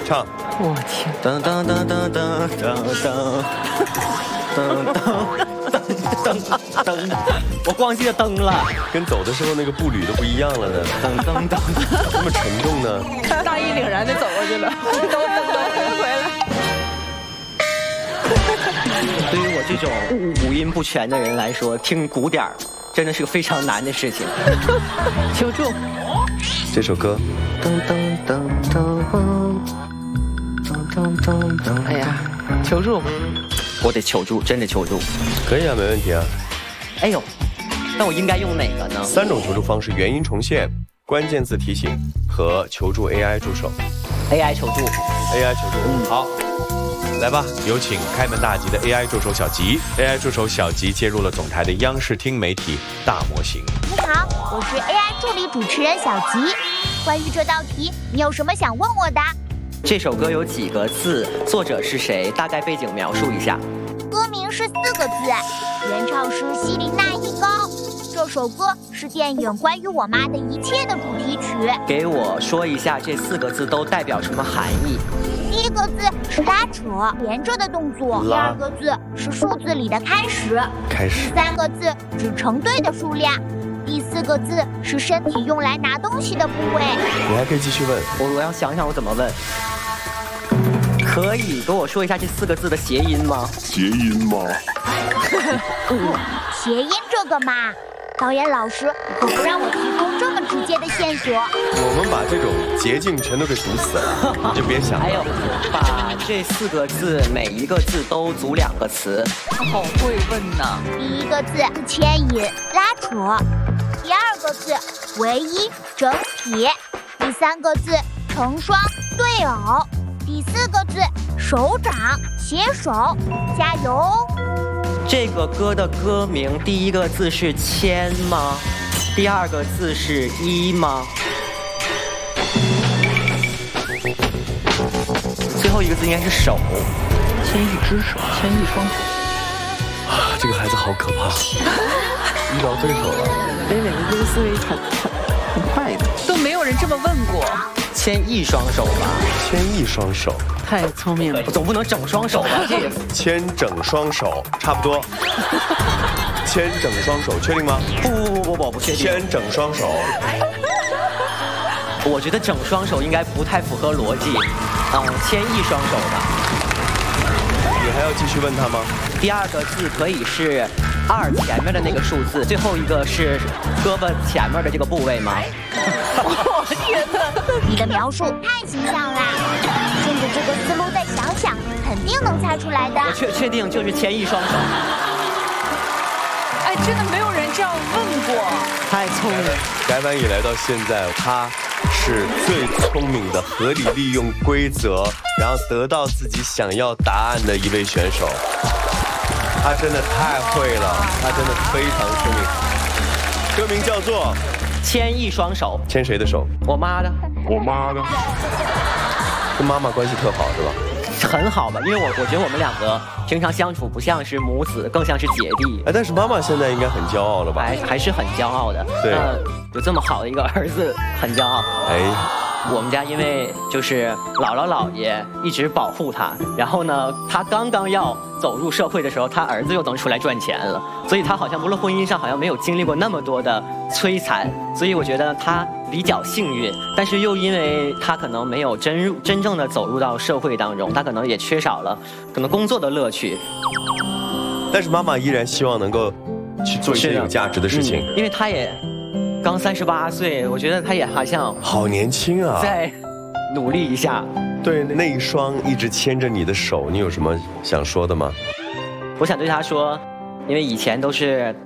唱。 我天！ 噔噔噔噔噔噔噔噔噔，我忘记了灯了， 跟走的时候那个步履都不一样了呢。 噔噔噔， 这么沉重呢？ 大义凛然的走过去了，都回来。 对于我这种五音不全的人来说，听鼓点儿真的是个非常难的事情。 求助。 这首歌。 噔噔噔噔噔噔噔。 哎呀，求助！ 我得求助，真的求助。 可以啊，没问题啊。 哎呦，那我应该用哪个呢 ？3种求助方式：原音重现、关键字提醒和求助 AI 助手。 AI 求助 ，AI 求助。好，来吧，有请开门大吉的 AI 助手小吉。AI 助手小吉接入了总台的央视听媒体大模型。 你好，我是 AI 助理主持人小吉。关于这道题，你有什么想问我的？ 这首歌有几个字？作者是谁？大概背景描述一下。 歌名是4个字，原唱是希林娜·依高。这首歌是电影《关于我妈的一切》的主题曲。 给我说一下这4个字都代表什么含义？ 第一个字是拉扯、连着的动作，第2个字是数字里的开始，第3个字指成对的数量，第4个字是身体用来拿东西的部位。 你还可以继续问。 我要想想我怎么问。可以给我说一下这4个字的谐音吗？ 谐音吗？ 谐音这个嘛，导演老师可不让我提供这么直接的线索。 我们把这种捷径全都给堵死了，你就别想了。 还有，把这4个字每一个字都组2个词。 好会问呐！ 第1个字牵引、拉扯，第2个字唯一、整体，第3个字成双、对偶，第4个字手掌、携手，加油哦！ 这个歌的歌名第1个字是牵吗？第2个字是一吗？最后一个字应该是手。 牵一只手，牵一双手。 啊，这个孩子好可怕！遇到对手了。 北美这个思维很快的，都没有人这么问过。 牵一双手吧。 牵一双手。 太聪明了， 总不能整双手吧？这个牵整双手差不多。牵整双手，确定吗？ 不确定。 牵整双手。 我觉得整双手应该不太符合逻辑。牵一双手吧。 你还要继续问他吗？ 第2个字可以是2前面的那个数字，最后一个是胳膊前面的这个部位吗？ 我天哪！ 你的描述太形象啦！顺着这个思路再想想，肯定能猜出来的。 我确定就是牵一双手。 哎，真的没有人这样问过。 太聪明了！ 改版以来到现在，他是最聪明的，合理利用规则，然后得到自己想要答案的一位选手。他真的太会了，他真的非常聪明。歌名叫做 《牵一双手》。 牵谁的手？ 我妈的。 我妈的。跟妈妈关系特好是吧？ 很好吧，因为我觉得我们2个平常相处不像是母子，更像是姐弟。 哎，但是妈妈现在应该很骄傲了吧？ 还是很骄傲的。 对， 有这么好的一个儿子，很骄傲。 哎， 我们家因为就是姥姥姥爷一直保护他，然后呢，他刚刚要走入社会的时候，他儿子又能出来赚钱了，所以他好像无论婚姻上好像没有经历过那么多的摧残，所以我觉得他比较幸运，但是又因为他可能没有真正的走入到社会当中，他可能也缺少了可能工作的乐趣。 但是妈妈依然希望能够去做一些有价值的事情， 因为他也刚38岁，我觉得他也好像好年轻啊， 再努力一下。 对，那一双一直牵着你的手，你有什么想说的吗？ 我想对他说，因为以前都是